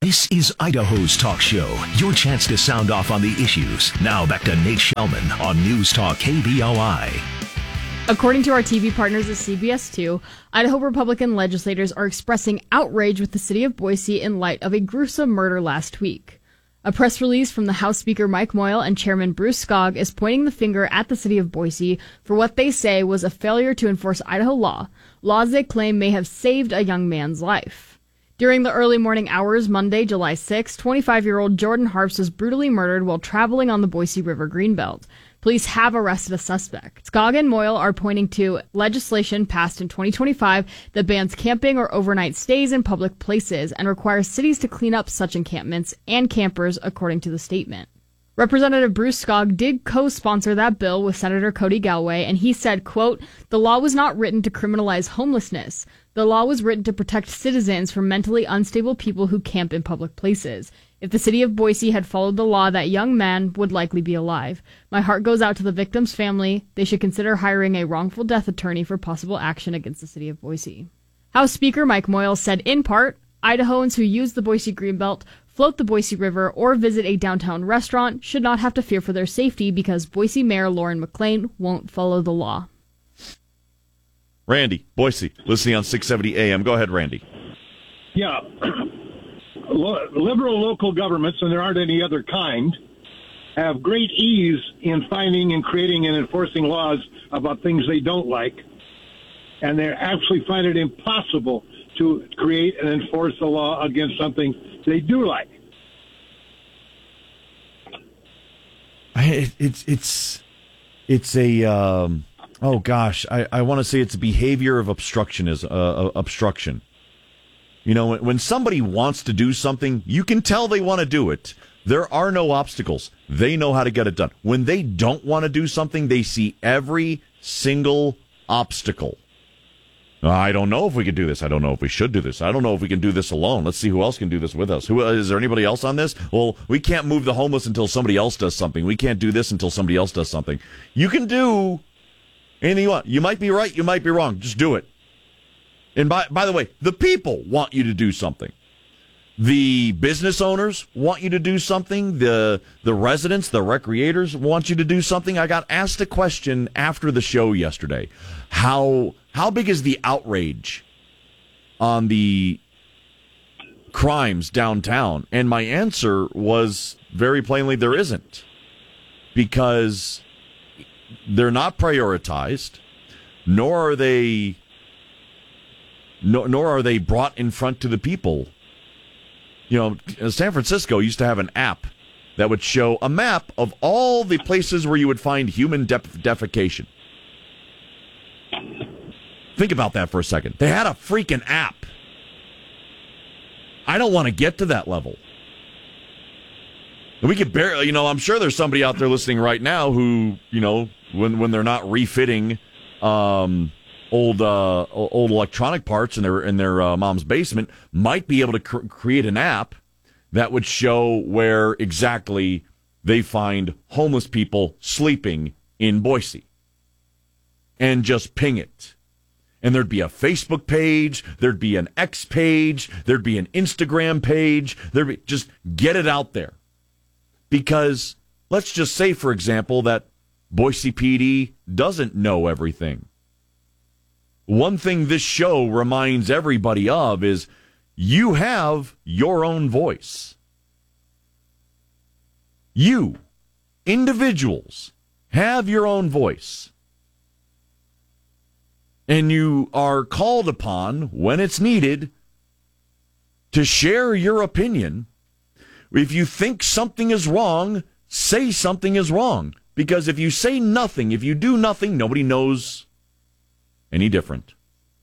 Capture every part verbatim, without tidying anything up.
This is Idaho's talk show. Your chance to sound off on the issues. Now back to Nate Shellman on News Talk K B O I. According to our T V partners at C B S two, Idaho Republican legislators are expressing outrage with the city of Boise in light of a gruesome murder last week. A press release from the House Speaker Mike Moyle and Chairman Bruce Skog is pointing the finger at the city of Boise for what they say was a failure to enforce Idaho law, laws they claim may have saved a young man's life. During the early morning hours Monday, July sixth, twenty-five-year-old Jordan Harps was brutally murdered while traveling on the Boise River Greenbelt. Police have arrested a suspect. Skog and Moyle are pointing to legislation passed in twenty twenty-five that bans camping or overnight stays in public places and requires cities to clean up such encampments and campers, according to the statement. Representative Bruce Skog did co-sponsor that bill with Senator Cody Galway, and he said, quote, "The law was not written to criminalize homelessness. The law was written to protect citizens from mentally unstable people who camp in public places. If the city of Boise had followed the law, that young man would likely be alive. My heart goes out to the victim's family. They should consider hiring a wrongful death attorney for possible action against the city of Boise." House Speaker Mike Moyle said, in part, Idahoans who use the Boise Greenbelt, float the Boise River, or visit a downtown restaurant should not have to fear for their safety because Boise Mayor Lauren McLean won't follow the law. Randy, Boise, listening on six seventy A M. Go ahead, Randy. Yeah. Liberal local governments, and there aren't any other kind, have great ease in finding and creating and enforcing laws about things they don't like. And they actually find it impossible to create and enforce a law against something they do like. It, it's it's it's a um, oh gosh, I, I want to say it's a behavior of obstructionism, uh, obstruction. You know, when, when somebody wants to do something, you can tell they want to do it. There are no obstacles. They know how to get it done. When they don't want to do something, they see every single obstacle. I don't know if we could do this. I don't know if we should do this. I don't know if we can do this alone. Let's see who else can do this with us. Who is there anybody else on this? Well, we can't move the homeless until somebody else does something. We can't do this until somebody else does something. You can do anything you want. You might be right. You might be wrong. Just do it. And by by the way, the people want you to do something. The business owners want you to do something. The the residents, the recreators want you to do something. I got asked a question after the show yesterday. How how big is the outrage on the crimes downtown? And my answer was very plainly there isn't. Because they're not prioritized, nor are they nor, nor are they brought in front to the people. You know, San Francisco used to have an app that would show a map of all the places where you would find human def- defecation. Think about that for a second. They had a freaking app. I don't want to get to that level. We could barely, you know, I'm sure there's somebody out there listening right now who, you know, when when they're not refitting um, old uh, old electronic parts in their in their uh, mom's basement, might be able to cr- create an app that would show where exactly they find homeless people sleeping in Boise, and just ping it. And there'd be a Facebook page, there'd be an X page, there'd be an Instagram page, there'd be, just get it out there. Because let's just say, for example, that Boise P D doesn't know everything. One thing this show reminds everybody of is you have your own voice. You, individuals, have your own voice. And you are called upon, when it's needed, to share your opinion. If you think something is wrong, say something is wrong. Because if you say nothing, if you do nothing, nobody knows any different.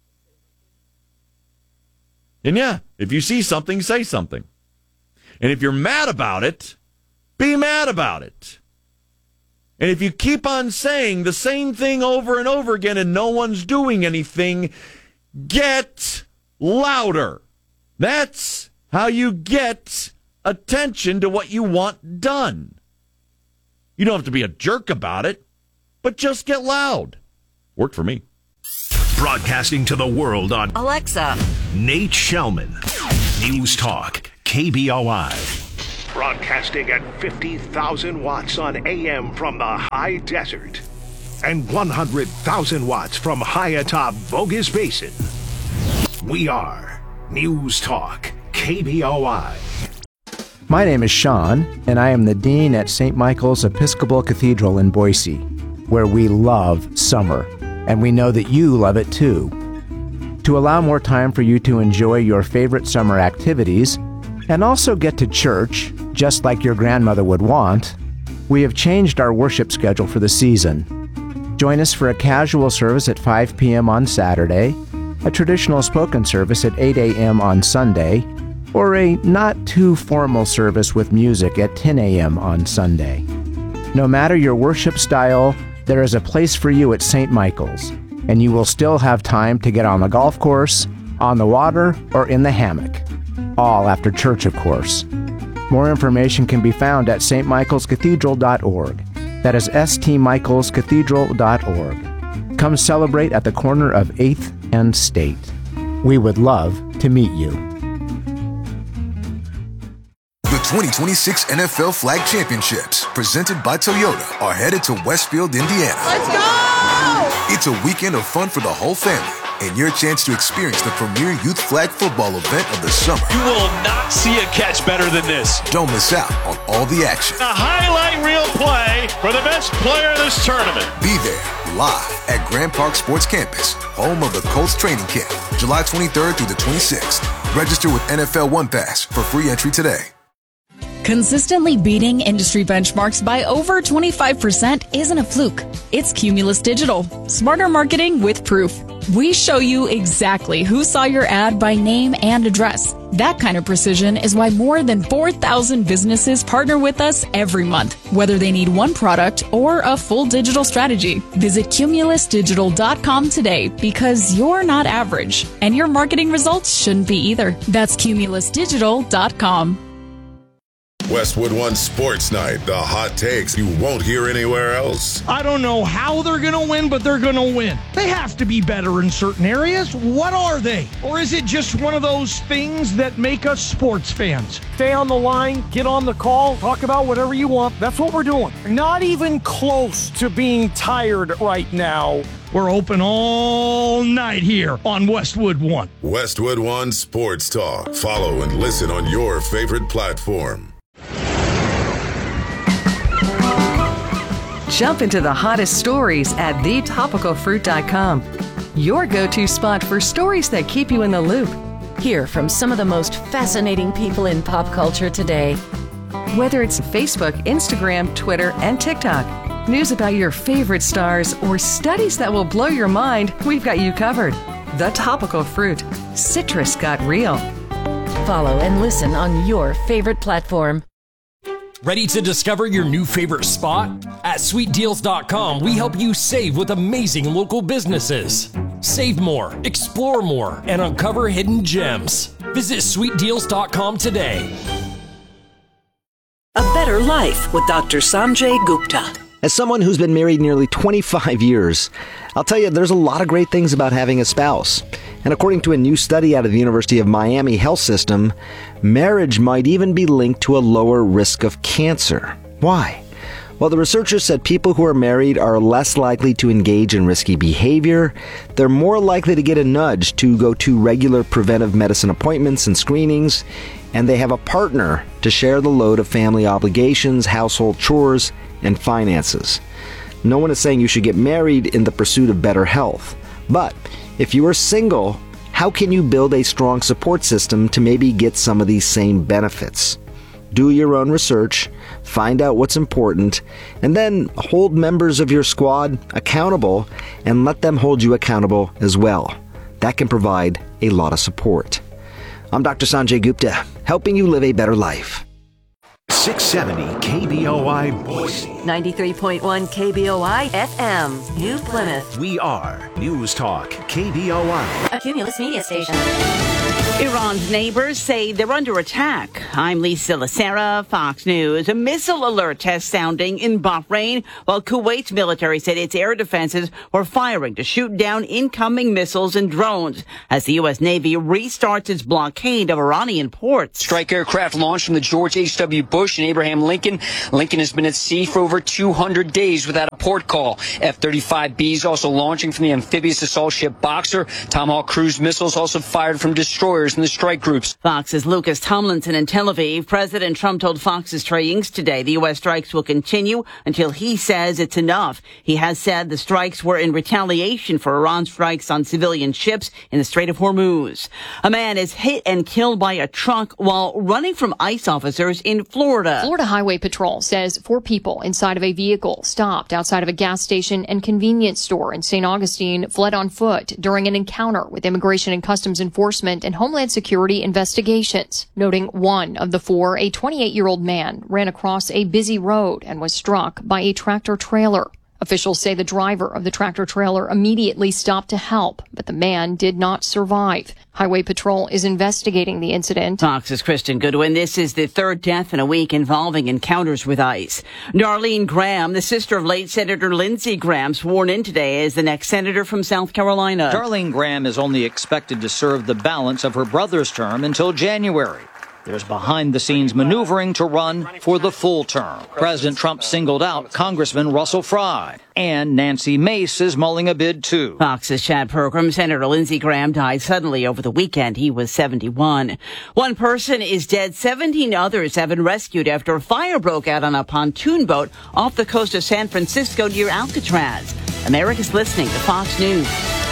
And yeah, if you see something, say something. And if you're mad about it, be mad about it. And if you keep on saying the same thing over and over again and no one's doing anything, get louder. That's how you get attention to what you want done. You don't have to be a jerk about it, but just get loud. Worked for me. Broadcasting to the world on Alexa, Nate Shellman. News Talk K B O I. Broadcasting at fifty thousand watts on A M from the high desert and one hundred thousand watts from high atop Bogus Basin. We are News Talk K B O I. My name is Sean, and I am the Dean at Saint Michael's Episcopal Cathedral in Boise, where we love summer, and we know that you love it too. To allow more time for you to enjoy your favorite summer activities, and also get to church, just like your grandmother would want, we have changed our worship schedule for the season. Join us for a casual service at five p.m. on Saturday, a traditional spoken service at eight a.m. on Sunday, or a not-too-formal service with music at ten a.m. on Sunday. No matter your worship style, there is a place for you at Saint Michael's, and you will still have time to get on the golf course, on the water, or in the hammock. All after church, of course. More information can be found at s t michaels cathedral dot org. That is s t michaels cathedral dot org. Come celebrate at the corner of eighth and State. We would love to meet you. The twenty twenty-six N F L Flag Championships, presented by Toyota, are headed to Westfield, Indiana. Let's go! It's a weekend of fun for the whole family, and your chance to experience the premier youth flag football event of the summer. You will not see a catch better than this. Don't miss out on all the action. A highlight reel play for the best player in this tournament. Be there, live at Grand Park Sports Campus, home of the Colts training camp, July twenty-third through the twenty-sixth. Register with N F L One Pass for free entry today. Consistently beating industry benchmarks by over twenty-five percent isn't a fluke. It's Cumulus Digital. Smarter marketing with proof. We show you exactly who saw your ad by name and address. That kind of precision is why more than four thousand businesses partner with us every month, whether they need one product or a full digital strategy. Visit cumulus digital dot com today, because you're not average, and your marketing results shouldn't be either. That's cumulus digital dot com. Westwood One Sports Night, the hot takes you won't hear anywhere else. I don't know how they're going to win, but they're going to win. They have to be better in certain areas. What are they? Or is it just one of those things that make us sports fans? Stay on the line, get on the call, talk about whatever you want. That's what we're doing. Not even close to being tired right now. We're open all night here on Westwood One. Westwood One Sports Talk. Follow and listen on your favorite platform. Jump into the hottest stories at the topical fruit dot com. Your go-to spot for stories that keep you in the loop. Hear from some of the most fascinating people in pop culture today. Whether it's Facebook, Instagram, Twitter, and TikTok, news about your favorite stars, or studies that will blow your mind, we've got you covered. The Topical Fruit. Citrus got real. Follow and listen on your favorite platform. Ready to discover your new favorite spot? At sweet deals dot com, we help you save with amazing local businesses. Save more, explore more, and uncover hidden gems. Visit sweet deals dot com today. A Better Life with Doctor Sanjay Gupta. As someone who's been married nearly twenty-five years, I'll tell you there's a lot of great things about having a spouse. And according to a new study out of the University of Miami Health System, marriage might even be linked to a lower risk of cancer. Why? Well, the researchers said people who are married are less likely to engage in risky behavior, they're more likely to get a nudge to go to regular preventive medicine appointments and screenings, and they have a partner to share the load of family obligations, household chores, and finances. No one is saying you should get married in the pursuit of better health. But if you are single, how can you build a strong support system to maybe get some of these same benefits? Do your own research, find out what's important, and then hold members of your squad accountable and let them hold you accountable as well. That can provide a lot of support. I'm Doctor Sanjay Gupta, helping you live a better life. six seventy K B O I Boise. ninety-three point one K B O I F M, New Plymouth. We are News Talk K B O I. A Cumulus media station. Iran's neighbors say they're under attack. I'm Lisa Lacera, Fox News. A missile alert test sounding in Bahrain, while Kuwait's military said its air defenses were firing to shoot down incoming missiles and drones as the U S. Navy restarts its blockade of Iranian ports. Strike aircraft launched from the George H W. Bush and Abraham Lincoln. Lincoln has been at sea for over two hundred days without a port call. F thirty-five Bs also launching from the amphibious assault ship Boxer. Tomahawk cruise missiles also fired from destroyers in the strike groups. Fox's Lucas Tomlinson in Tel Aviv. President Trump told Fox's Trey Yingst today the U S strikes will continue until he says it's enough. He has said the strikes were in retaliation for Iran's strikes on civilian ships in the Strait of Hormuz. A man is hit and killed by a truck while running from ICE officers in Florida. Florida Highway Patrol says four people inside of a vehicle stopped outside of a gas station and convenience store in Saint Augustine fled on foot during an encounter with Immigration and Customs Enforcement and Homeland Security investigations, noting one of the four, a twenty-eight-year-old man, ran across a busy road and was struck by a tractor trailer. Officials say the driver of the tractor trailer immediately stopped to help, but the man did not survive. Highway Patrol is investigating the incident. Fox's Kristen Goodwin. This is the third death in a week involving encounters with ICE. Darlene Graham, the sister of late Senator Lindsey Graham, sworn in today as the next senator from South Carolina. Darlene Graham is only expected to serve the balance of her brother's term until January. There's behind-the-scenes maneuvering to run for the full term. President Trump singled out Congressman Russell Fry, and Nancy Mace is mulling a bid, too. Fox's Chad Pergram. Senator Lindsey Graham died suddenly over the weekend. He was seventy-one. One person is dead. seventeen others have been rescued after a fire broke out on a pontoon boat off the coast of San Francisco near Alcatraz. America's listening to Fox News.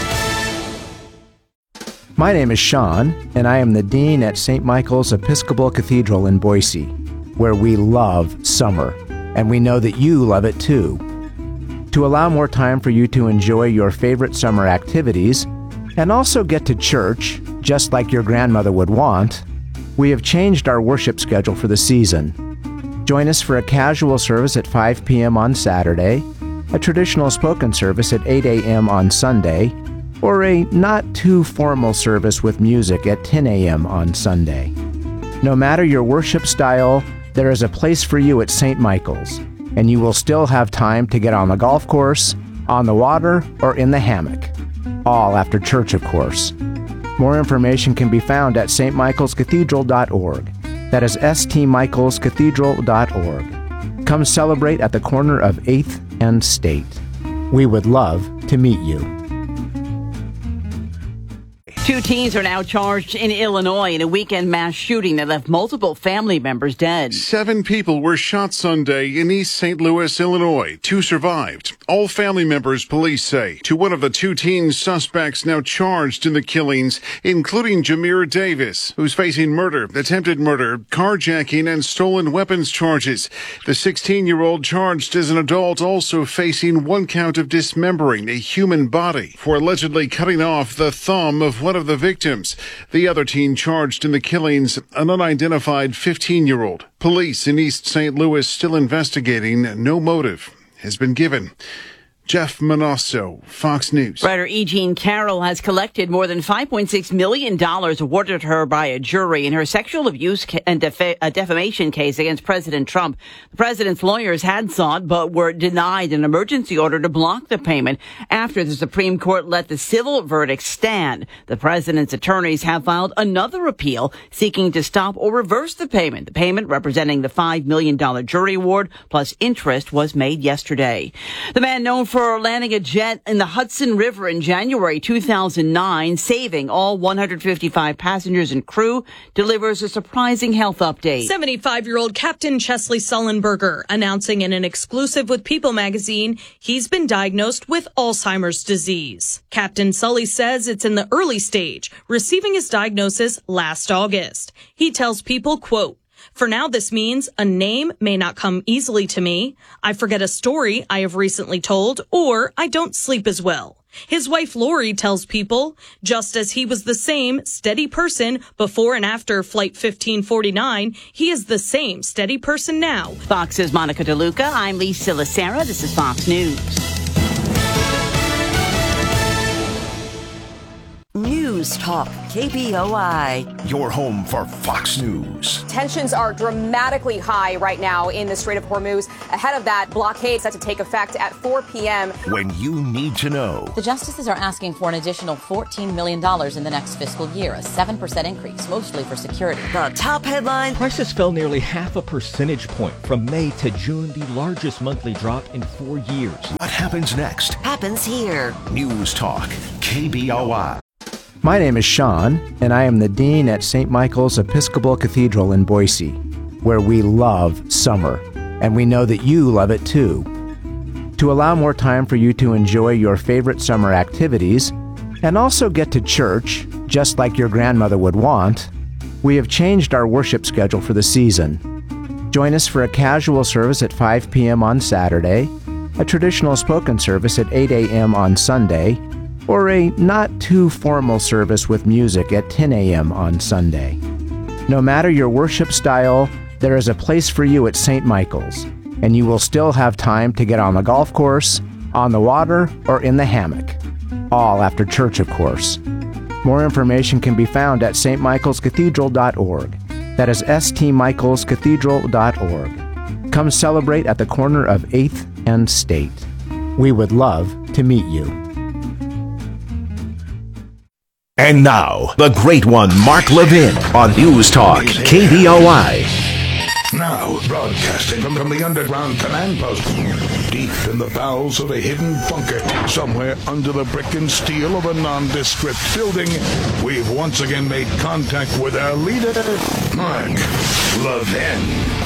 My name is Sean, and I am the Dean at Saint Michael's Episcopal Cathedral in Boise, where we love summer, and we know that you love it too. To allow more time for you to enjoy your favorite summer activities, and also get to church, just like your grandmother would want, we have changed our worship schedule for the season. Join us for a casual service at five p.m. on Saturday, a traditional spoken service at eight a.m. on Sunday, or a not-too-formal service with music at ten a.m. on Sunday. No matter your worship style, there is a place for you at Saint Michael's, and you will still have time to get on the golf course, on the water, or in the hammock. All after church, of course. More information can be found at s t michaels cathedral dot org. That is s t michaels cathedral dot org. Come celebrate at the corner of eighth and State. We would love to meet you. Two teens are now charged in Illinois in a weekend mass shooting that left multiple family members dead. Seven people were shot Sunday in East Saint Louis, Illinois. Two survived. All family members, police say. To one of the two teen suspects now charged in the killings, including Jameer Davis, who's facing murder, attempted murder, carjacking, and stolen weapons charges. The sixteen-year-old charged as an adult also facing one count of dismembering a human body for allegedly cutting off the thumb of one of the victims. The other teen charged in the killings, an unidentified fifteen-year-old. Police in East Saint Louis still investigating. No motive has been given. Jeff Manasso, Fox News. Writer E. Jean Carroll has collected more than five point six million dollars awarded her by a jury in her sexual abuse and def- a defamation case against President Trump. The president's lawyers had sought but were denied an emergency order to block the payment after the Supreme Court let the civil verdict stand. The president's attorneys have filed another appeal seeking to stop or reverse the payment. The payment, representing the five million dollars jury award plus interest, was made yesterday. The man known for for landing a jet in the Hudson River in January two thousand nine, saving all one hundred fifty-five passengers and crew, delivers a surprising health update. seventy-five-year-old Captain Chesley Sullenberger announcing in an exclusive with People magazine he's been diagnosed with Alzheimer's disease. Captain Sully says it's in the early stage, receiving his diagnosis last August. He tells People, quote, "For now, this means a name may not come easily to me. I forget a story I have recently told, or I don't sleep as well." His wife Lori tells People, just as he was the same steady person before and after Flight fifteen forty-nine, he is the same steady person now. Fox's Monica DeLuca. I'm Lisa Lacera. This is Fox News. News News Talk, K B O I. Your home for Fox News. Tensions are dramatically high right now in the Strait of Hormuz. Ahead of that, blockade set to take effect at four p.m. When you need to know. The justices are asking for an additional fourteen million dollars in the next fiscal year, a seven percent increase, mostly for security. The top headline. Prices fell nearly half a percentage point from May to June, the largest monthly drop in four years. What happens next? Happens here. News Talk, K B O I. My name is Sean, and I am the Dean at Saint Michael's Episcopal Cathedral in Boise, where we love summer, and we know that you love it too. To allow more time for you to enjoy your favorite summer activities, and also get to church, just like your grandmother would want, we have changed our worship schedule for the season. Join us for a casual service at five p.m. on Saturday, a traditional spoken service at eight a.m. on Sunday, or a not-too-formal service with music at ten a.m. on Sunday. No matter your worship style, there is a place for you at Saint Michael's, and you will still have time to get on the golf course, on the water, or in the hammock. All after church, of course. More information can be found at s t michaels cathedral dot org. That is s t michaels cathedral dot org. Come celebrate at the corner of eighth and State. We would love to meet you. And now, the great one, Mark Levin, on News Talk, K B O I. Now, broadcasting from, from the underground command post, deep in the bowels of a hidden bunker, somewhere under the brick and steel of a nondescript building, we've once again made contact with our leader, Mark Levin.